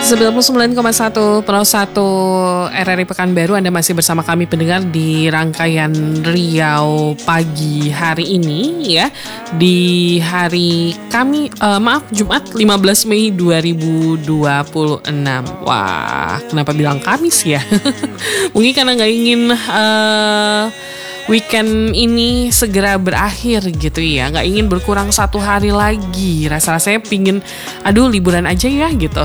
99,1 Pro 1 RRI Pekanbaru. Anda masih bersama kami pendengar di rangkaian Riau pagi hari ini ya. Di hari Jumat 15 Mei 2026. Wah, kenapa bilang Kamis ya? Mungkin karena gak ingin weekend ini segera berakhir gitu ya. Gak ingin berkurang satu hari lagi. Rasa-rasanya pingin liburan aja ya gitu.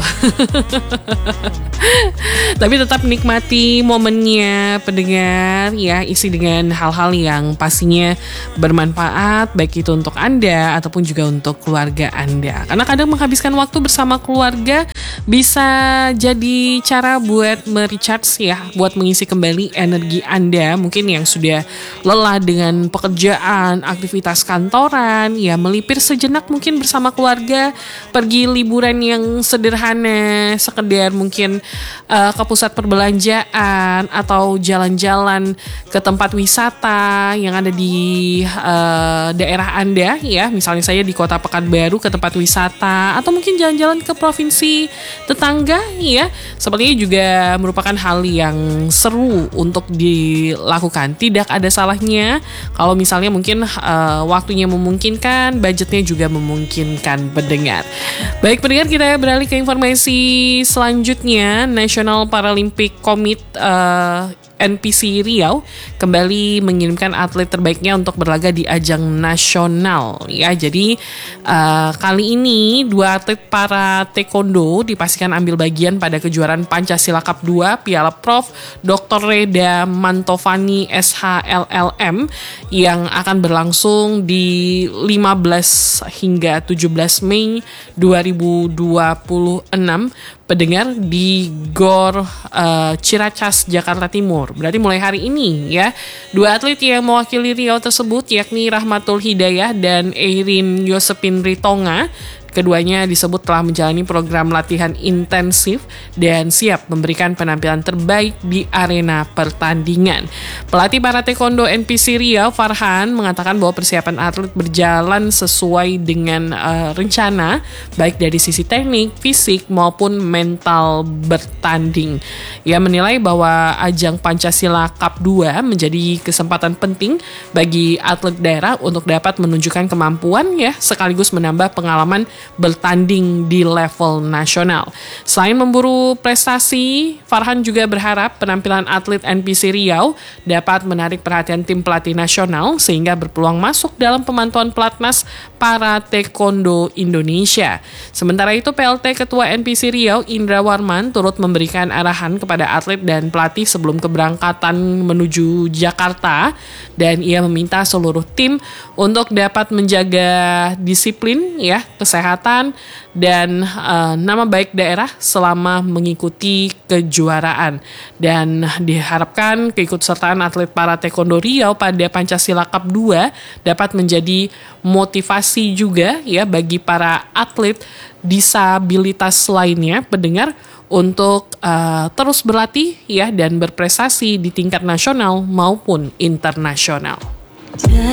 Tapi tetap nikmati momennya pendengar ya. Isi dengan hal-hal yang pastinya bermanfaat, baik itu untuk Anda ataupun juga untuk keluarga Anda. Karena kadang menghabiskan waktu bersama keluarga bisa jadi cara buat merecharge ya, buat mengisi kembali energi Anda. Mungkin yang sudah lelah dengan pekerjaan, aktivitas kantoran, ya melipir sejenak mungkin bersama keluarga, pergi liburan yang sederhana, sekedar mungkin ke pusat perbelanjaan atau jalan-jalan ke tempat wisata yang ada di daerah Anda ya. Misalnya saya di Kota Pekanbaru ke tempat wisata atau mungkin jalan-jalan ke provinsi tetangga ya. Sepertinya juga merupakan hal yang seru untuk dilakukan. Tidak ada salahnya kalau misalnya mungkin waktunya memungkinkan, budgetnya juga memungkinkan pendengar. Baik pendengar, kita beralih ke informasi selanjutnya. National Paralympic Committee NPC Riau kembali mengirimkan atlet terbaiknya untuk berlaga di ajang nasional ya. Jadi kali ini 2 atlet para taekwondo dipastikan ambil bagian pada kejuaraan Pancasila Cup 2 Piala Prof. Dr. Reda Mantovani SHLLM yang akan berlangsung di 15 hingga 17 Mei 2026 pendengar di GOR Ciracas, Jakarta Timur. Berarti mulai hari ini ya. 2 atlet yang mewakili Riau tersebut yakni Rahmatul Hidayah dan Eirin Yosepin Ritonga. Keduanya disebut telah menjalani program latihan intensif dan siap memberikan penampilan terbaik di arena pertandingan. Pelatih para taekwondo NPC Riau, Farhan, mengatakan bahwa persiapan atlet berjalan sesuai dengan rencana, baik dari sisi teknik, fisik, maupun mental bertanding. Ia menilai bahwa ajang Pancasila Cup 2 menjadi kesempatan penting bagi atlet daerah untuk dapat menunjukkan kemampuan ya, sekaligus menambah pengalaman bertanding di level nasional. Selain memburu prestasi, Farhan juga berharap penampilan atlet NPC Riau dapat menarik perhatian tim pelatih nasional sehingga berpeluang masuk dalam pemantauan pelatnas para taekwondo Indonesia. Sementara itu, PLT Ketua NPC Riau Indra Warman turut memberikan arahan kepada atlet dan pelatih sebelum keberangkatan menuju Jakarta, dan ia meminta seluruh tim untuk dapat menjaga disiplin ya, kesehatan dan nama baik daerah selama mengikuti kejuaraan. Dan diharapkan keikutsertaan atlet para taekwondo Riau pada Pancasila Cup 2 dapat menjadi motivasi juga ya bagi para atlet disabilitas lainnya pendengar untuk terus berlatih ya dan berprestasi di tingkat nasional maupun internasional.